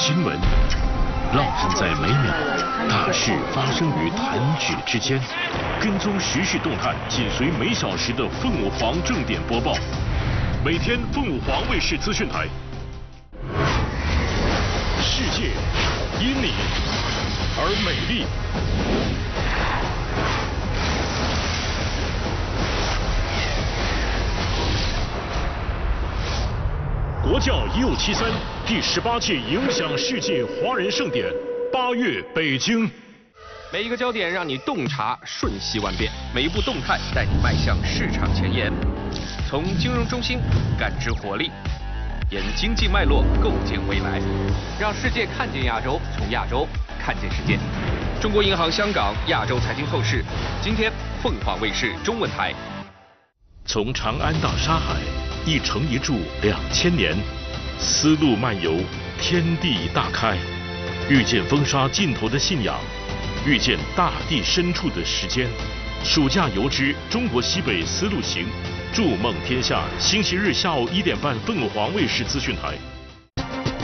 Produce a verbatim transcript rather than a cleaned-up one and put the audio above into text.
新闻，烙印在每秒，大事发生于弹指之间。跟踪时事动态，紧随每小时的凤舞凰正点播报。每天凤舞凰卫视资讯台。世界因你而美丽。国教一五七三第十八届影响世界华人盛典，八月北京。 每一个焦点让你洞察瞬息万变，每一步动态带你迈向市场前沿。从金融中心感知活力，沿经济脉络构建未来，让世界看见亚洲，从亚洲看见世界。中国银行香港亚洲财经透视，今天凤凰卫视中文台。 从长安到沙海，一城一柱两千年，丝路漫游，天地大开，遇见风沙尽头的信仰，遇见大地深处的时间。暑假游之中国西北丝路行，筑梦天下。星期日下午一点半，凤凰卫视资讯台。